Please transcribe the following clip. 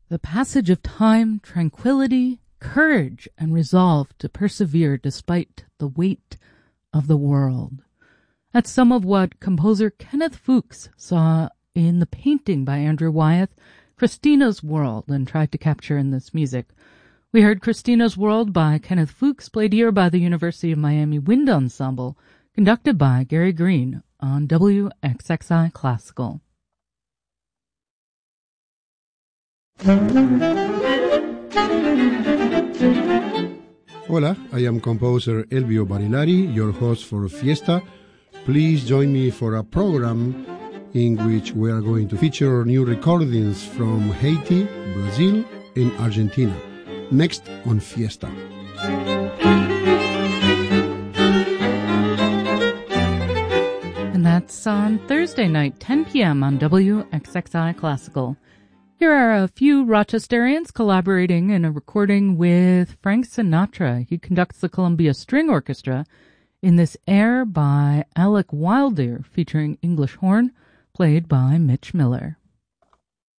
The passage of time, tranquility, courage, and resolve to persevere despite the weight of the world. That's some of what composer Kenneth Fuchs saw in the painting by Andrew Wyeth, Christina's World, and tried to capture in this music. We heard Christina's World by Kenneth Fuchs, played here by the University of Miami Wind Ensemble, conducted by Gary Green on WXXI Classical. Hola, I am composer Elvio Barilari, your host for Fiesta. Please join me for a program in which we are going to feature new recordings from Haiti, Brazil, and Argentina. Next on Fiesta. And that's on Thursday night, 10 p.m. on WXXI Classical. Here are a few Rochesterians collaborating in a recording with Frank Sinatra. He conducts the Columbia String Orchestra in this air by Alec Wilder featuring English horn, played by Mitch Miller.